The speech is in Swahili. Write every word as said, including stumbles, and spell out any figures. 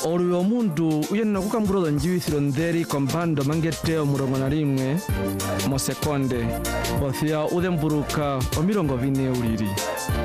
Oluyo mundu uyenna kukamburoza njiwisiro nderi kompando mangeteo murongo na rimwe mo sekonde othia udhemburuka omirongo vine uliri.